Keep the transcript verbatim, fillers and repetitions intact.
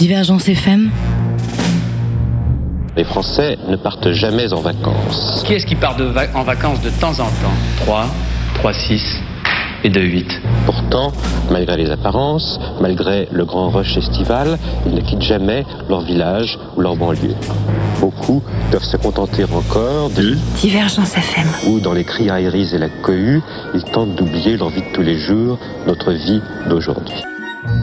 Divergence F M. Les Français ne partent jamais en vacances. Qui est-ce qui part de va- en vacances de temps en temps ? trois, trois, six et deux, huit. Pourtant, malgré les apparences, malgré le grand rush estival, ils ne quittent jamais leur village ou leur banlieue. Beaucoup peuvent se contenter encore de... Divergence F M. Ou dans les criailleries et la cohue, ils tentent d'oublier leur vie de tous les jours, notre vie d'aujourd'hui.